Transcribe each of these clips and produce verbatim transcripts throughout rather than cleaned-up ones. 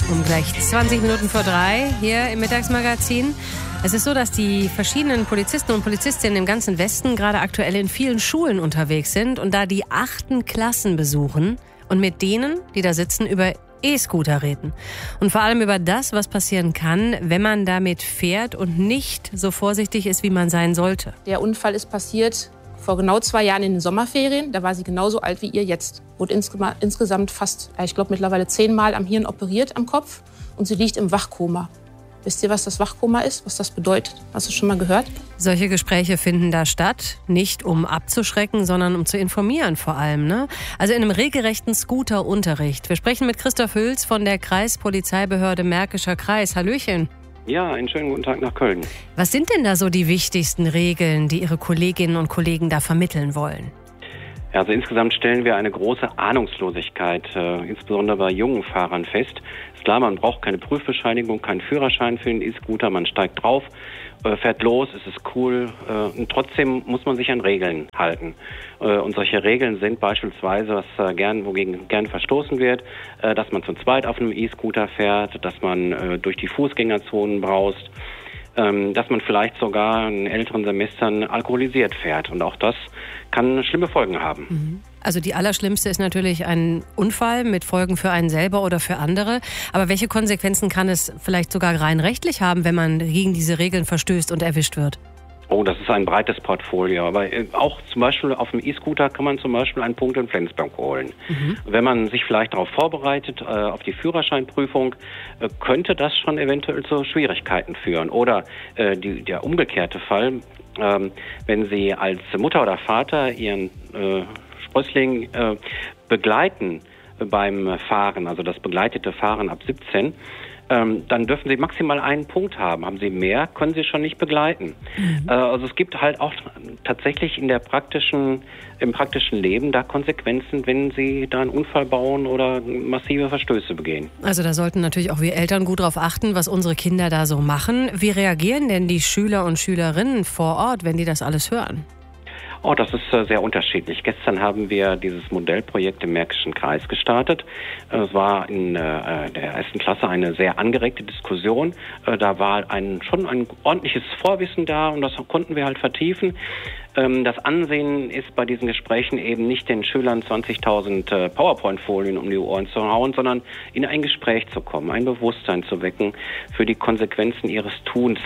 Um gleich zwanzig Minuten vor drei hier im Mittagsmagazin. Es ist so, dass die verschiedenen Polizisten und Polizistinnen im ganzen Westen gerade aktuell in vielen Schulen unterwegs sind und da die achten Klassen besuchen und mit denen, die da sitzen, über E-Scooter reden. Und vor allem über das, was passieren kann, wenn man damit fährt und nicht so vorsichtig ist, wie man sein sollte. Der Unfall ist passiert vor genau zwei Jahren in den Sommerferien. Da war sie genauso alt wie ihr jetzt. Wurde insge- insgesamt fast, ich glaube mittlerweile zehnmal am Hirn operiert am Kopf. Und sie liegt im Wachkoma. Wisst ihr, was das Wachkoma ist? Was das bedeutet? Hast du schon mal gehört? Solche Gespräche finden da statt, nicht um abzuschrecken, sondern um zu informieren vor allem, ne? Also in einem regelrechten Scooter-Unterricht. Wir sprechen mit Christoph Hülz von der Kreispolizeibehörde Märkischer Kreis. Hallöchen. Ja, einen schönen guten Tag nach Köln. Was sind denn da so die wichtigsten Regeln, die Ihre Kolleginnen und Kollegen da vermitteln wollen? Also insgesamt stellen wir eine große Ahnungslosigkeit, äh, insbesondere bei jungen Fahrern fest. Ist klar, man braucht keine Prüfbescheinigung, keinen Führerschein für den E-Scooter, man steigt drauf, äh, fährt los, es ist cool äh, und trotzdem muss man sich an Regeln halten. Äh, und solche Regeln sind beispielsweise, was äh, gern, wogegen gern verstoßen wird, äh, dass man zu zweit auf einem E-Scooter fährt, dass man äh, durch die Fußgängerzonen braust, ähm, dass man vielleicht sogar in älteren Semestern alkoholisiert fährt. Und auch das kann schlimme Folgen haben. Also die allerschlimmste ist natürlich ein Unfall mit Folgen für einen selber oder für andere. Aber welche Konsequenzen kann es vielleicht sogar rein rechtlich haben, wenn man gegen diese Regeln verstößt und erwischt wird? Oh, das ist ein breites Portfolio. Aber auch zum Beispiel auf dem E-Scooter kann man zum Beispiel einen Punkt in Flensburg holen. Mhm. Wenn man sich vielleicht darauf vorbereitet, äh, auf die Führerscheinprüfung, äh, könnte das schon eventuell zu Schwierigkeiten führen. Oder äh, die, der umgekehrte Fall, ähm, wenn Sie als Mutter oder Vater Ihren äh, Sprössling äh, begleiten beim Fahren, also das begleitete Fahren ab siebzehn, ähm, dann dürfen Sie maximal einen Punkt haben. Haben Sie mehr, können Sie schon nicht begleiten. Mhm. Äh, also es gibt halt auch tatsächlich in der praktischen, im praktischen Leben da Konsequenzen, wenn Sie da einen Unfall bauen oder massive Verstöße begehen. Also da sollten natürlich auch wir Eltern gut drauf achten, was unsere Kinder da so machen. Wie reagieren denn die Schüler und Schülerinnen vor Ort, wenn die das alles hören? Oh, das ist äh, sehr unterschiedlich. Gestern haben wir dieses Modellprojekt im Märkischen Kreis gestartet. Es war in äh, der ersten Klasse eine sehr angeregte Diskussion. Äh, da war ein, schon ein ordentliches Vorwissen da und das konnten wir halt vertiefen. Ähm, das Ansehen ist bei diesen Gesprächen eben nicht den Schülern zwanzigtausend äh, PowerPoint-Folien um die Ohren zu hauen, sondern in ein Gespräch zu kommen, ein Bewusstsein zu wecken für die Konsequenzen ihres Tuns.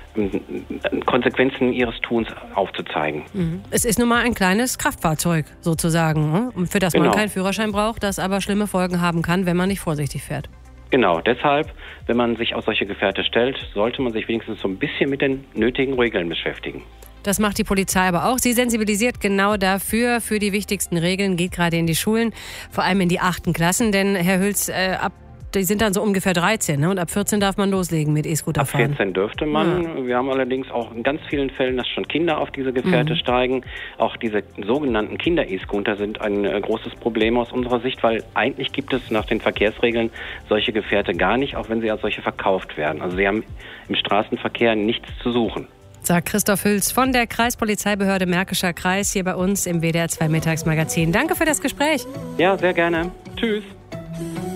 Konsequenzen ihres Tuns aufzuzeigen. Es ist nun mal ein kleines Kraftfahrzeug sozusagen, für das man genau. keinen Führerschein braucht, das aber schlimme Folgen haben kann, wenn man nicht vorsichtig fährt. Genau, deshalb, wenn man sich auf solche Gefährte stellt, sollte man sich wenigstens so ein bisschen mit den nötigen Regeln beschäftigen. Das macht die Polizei aber auch. Sie sensibilisiert genau dafür, für die wichtigsten Regeln, geht gerade in die Schulen, vor allem in die achten Klassen, denn Herr Hülz, äh, ab die sind dann so ungefähr dreizehn, ne? Und ab vierzehn darf man loslegen mit E-Scooter fahren. Ab vierzehn dürfte man. Ja. Wir haben allerdings auch in ganz vielen Fällen, dass schon Kinder auf diese Gefährte mhm. steigen. Auch diese sogenannten Kinder-E-Scooter sind ein äh, großes Problem aus unserer Sicht, weil eigentlich gibt es nach den Verkehrsregeln solche Gefährte gar nicht, auch wenn sie als solche verkauft werden. Also sie haben im Straßenverkehr nichts zu suchen. Sagt Christoph Hülz von der Kreispolizeibehörde Märkischer Kreis hier bei uns im W D R zwei Mittagsmagazin. Danke für das Gespräch. Ja, sehr gerne. Tschüss.